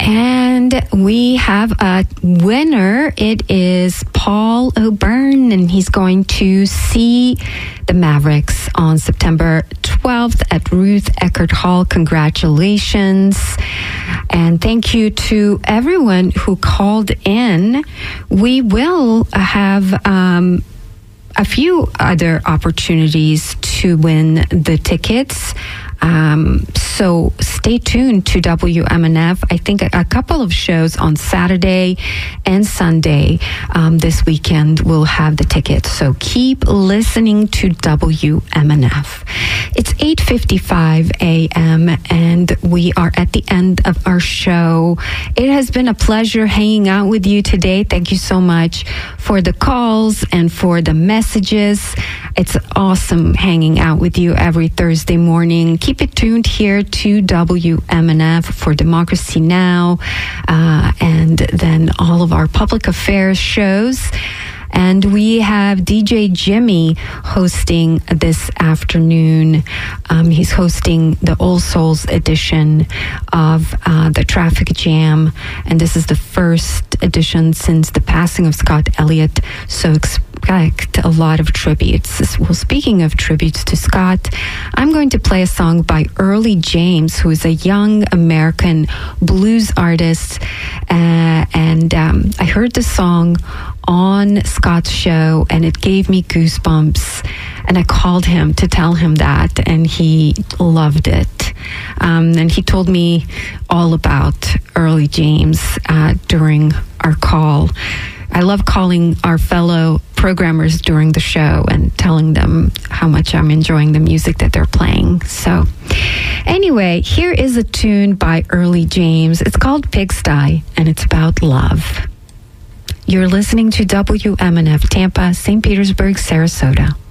And we have a winner. It is Paul O'Byrne, and he's going to see the Mavericks on September 12th at Ruth Eckerd Hall. Congratulations. And thank you to everyone who called in. We will have a few other opportunities to win the tickets. So stay tuned to WMNF. I think a couple of shows on Saturday and Sunday this weekend will have the tickets. So keep listening to WMNF. It's 8:55 a.m. and we are at the end of our show. It has been a pleasure hanging out with you today. Thank you so much for the calls and for the messages. It's awesome hanging out with you every Thursday morning. Keep it tuned here to WMNF for Democracy Now! And then all of our public affairs shows. And we have DJ Jimmy hosting this afternoon. He's hosting the All Souls edition of the Traffic Jam. And this is the first edition since the passing of Scott Elliott. So expect a lot of tributes. Well, speaking of tributes to Scott, I'm going to play a song by Early James, who is a young American blues artist. And I heard the song on Scott's show, and it gave me goosebumps. And I called him to tell him that, and he loved it. And he told me all about Early James during our call. I love calling our fellow programmers during the show and telling them how much I'm enjoying the music that they're playing. So anyway, here is a tune by Early James. It's called Pigsty, and it's about love. You're listening to WMNF Tampa, St. Petersburg, Sarasota.